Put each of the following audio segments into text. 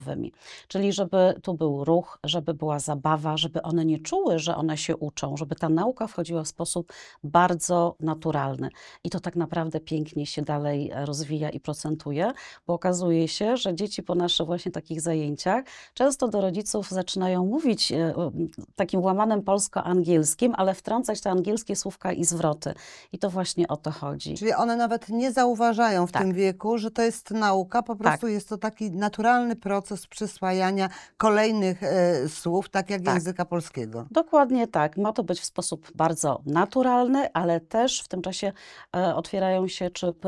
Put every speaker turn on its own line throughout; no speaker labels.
Czyli żeby tu był ruch, żeby była zabawa, żeby one nie czuły, że one się uczą, żeby ta nauka wchodziła w sposób bardzo naturalny. I to tak naprawdę pięknie się dalej rozwija i procentuje, bo okazuje się, że dzieci po naszych właśnie takich zajęciach często do rodziców zaczynają mówić takim łamanym polsko-angielskim, ale wtrącać te angielskie słówka i zwroty. I to właśnie o to chodzi.
Czyli one nawet nie zauważają w
Tak.
tym wieku, że to jest nauka, po prostu jest to taki naturalny proces przyswajania kolejnych słów, tak jak języka polskiego.
Dokładnie tak. Ma to być w sposób bardzo naturalny, ale też w tym czasie otwierają się,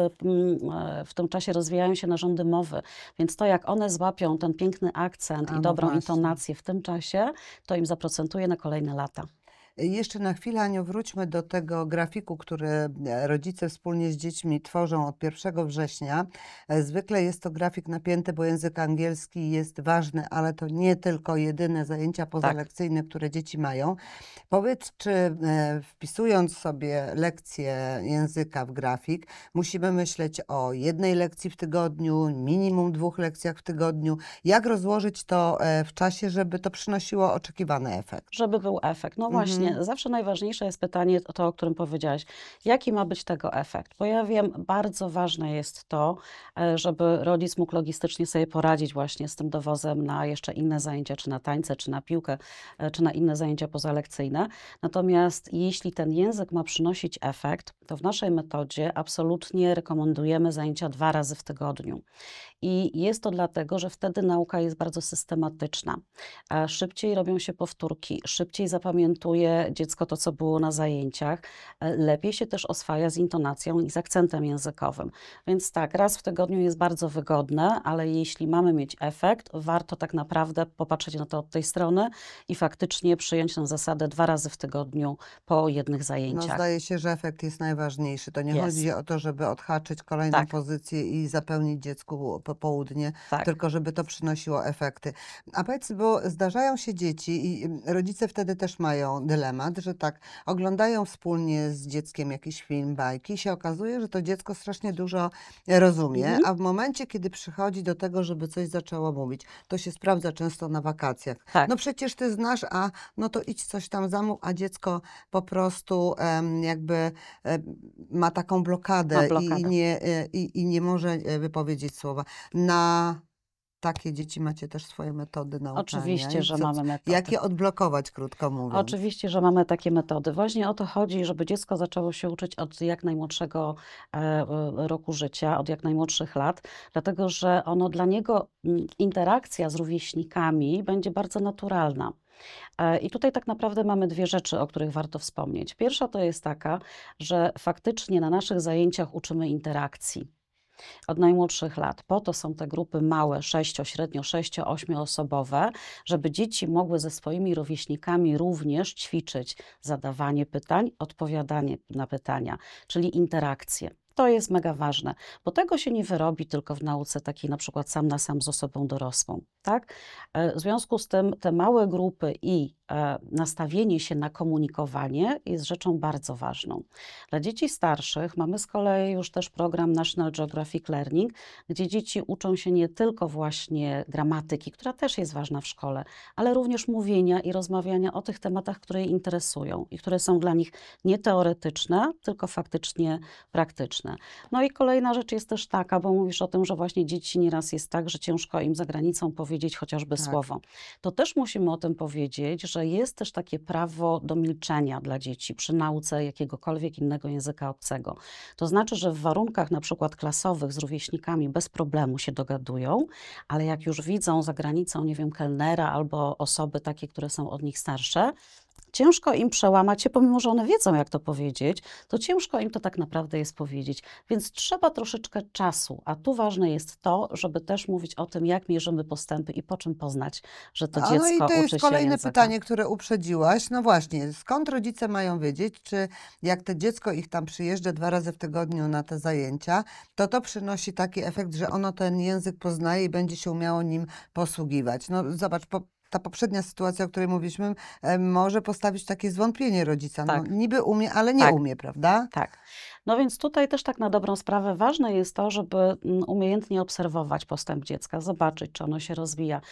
w tym czasie rozwijają się narządy mowy. Więc to, jak one złapią ten piękny akcent i
no
dobrą
właśnie.
intonację w tym czasie, to im zaprocentuje na kolejne lata.
Jeszcze na chwilę, Aniu, wróćmy do tego grafiku, który rodzice wspólnie z dziećmi tworzą od 1 września. Zwykle jest to grafik napięty, bo język angielski jest ważny, ale to nie tylko jedyne zajęcia pozalekcyjne, które dzieci mają. Powiedz, czy wpisując sobie lekcję języka w grafik, musimy myśleć o jednej lekcji w tygodniu, minimum 2 lekcjach w tygodniu. Jak rozłożyć to w czasie, żeby to przynosiło oczekiwany efekt?
Żeby był efekt. No właśnie, zawsze najważniejsze jest pytanie, to o którym powiedziałaś, jaki ma być tego efekt? Bo ja wiem, bardzo ważne jest to, żeby rodzic mógł logistycznie sobie poradzić właśnie z tym dowozem na jeszcze inne zajęcia, czy na tańce, czy na piłkę, czy na inne zajęcia pozalekcyjne. Natomiast jeśli ten język ma przynosić efekt, to w naszej metodzie absolutnie rekomendujemy zajęcia 2 razy w tygodniu. I jest to dlatego, że wtedy nauka jest bardzo systematyczna. Szybciej robią się powtórki, szybciej zapamiętuje dziecko to, co było na zajęciach, lepiej się też oswaja z intonacją i z akcentem językowym. Więc tak, raz w tygodniu jest bardzo wygodne, ale jeśli mamy mieć efekt, warto tak naprawdę popatrzeć na to od tej strony i faktycznie przyjąć tę zasadę 2 razy w tygodniu po jednych
No,
zajęciach.
zdaje się, że efekt jest najważniejszy. To nie
Jest.
chodzi o to, żeby odhaczyć kolejną
Tak.
pozycję i zapełnić dziecku popołudnie,
Tak.
tylko żeby to przynosiło efekty. A powiedz, bo zdarzają się dzieci i rodzice wtedy też mają dylemat, że tak oglądają wspólnie z dzieckiem jakiś film, bajki i się okazuje, że to dziecko strasznie dużo rozumie, a w momencie, kiedy przychodzi do tego, żeby coś zaczęło mówić, to się sprawdza często na wakacjach.
Tak.
No przecież ty znasz, a no to idź coś tam zamów, a dziecko po prostu jakby ma taką blokadę,
Ma blokadę.
i nie może wypowiedzieć słowa. Na takie dzieci macie też swoje metody nauczania.
Oczywiście,
I
że mamy metody.
Jak je odblokować, krótko mówiąc?
Oczywiście, że mamy takie metody. Właśnie o to chodzi, żeby dziecko zaczęło się uczyć od jak najmłodszego roku życia, od jak najmłodszych lat, dlatego że dla niego interakcja z rówieśnikami będzie bardzo naturalna. I tutaj tak naprawdę mamy 2 rzeczy, o których warto wspomnieć. Pierwsza to jest taka, że faktycznie na naszych zajęciach uczymy interakcji od najmłodszych lat. Po to są te grupy małe, średnio 6-8-osobowe, żeby dzieci mogły ze swoimi rówieśnikami również ćwiczyć zadawanie pytań, odpowiadanie na pytania, czyli interakcje. To jest mega ważne, bo tego się nie wyrobi tylko w nauce takiej na przykład sam na sam z osobą dorosłą, tak? W związku z tym te małe grupy i nastawienie się na komunikowanie jest rzeczą bardzo ważną. Dla dzieci starszych mamy z kolei już też program National Geographic Learning, gdzie dzieci uczą się nie tylko właśnie gramatyki, która też jest ważna w szkole, ale również mówienia i rozmawiania o tych tematach, które je interesują i które są dla nich nie teoretyczne, tylko faktycznie praktyczne. No i kolejna rzecz jest też taka, bo mówisz o tym, że właśnie dzieci nieraz jest tak, że ciężko im za granicą powiedzieć chociażby słowo. To też musimy o tym powiedzieć, że jest też takie prawo do milczenia dla dzieci przy nauce jakiegokolwiek innego języka obcego. To znaczy, że w warunkach na przykład klasowych z rówieśnikami bez problemu się dogadują, ale jak już widzą za granicą, nie wiem, kelnera albo osoby takie, które są od nich starsze, ciężko im przełamać się, pomimo że one wiedzą, jak to powiedzieć, to ciężko im to tak naprawdę jest powiedzieć. Więc trzeba troszeczkę czasu, a tu ważne jest to, żeby też mówić o tym, jak mierzymy postępy i po czym poznać, że to dziecko
No i to
uczy
jest
się
kolejne
języka.
pytanie, które uprzedziłaś. No właśnie, skąd rodzice mają wiedzieć, czy jak to dziecko ich tam przyjeżdża 2 razy w tygodniu na te zajęcia, to przynosi taki efekt, że ono ten język poznaje i będzie się umiało nim posługiwać. No zobacz, ta poprzednia sytuacja, o której mówiliśmy, może postawić takie zwątpienie rodzica. No,
Tak.
niby umie, ale nie
Tak.
umie, prawda?
Tak. No więc tutaj też tak na dobrą sprawę ważne jest to, żeby umiejętnie obserwować postęp dziecka, zobaczyć, czy ono się rozwija.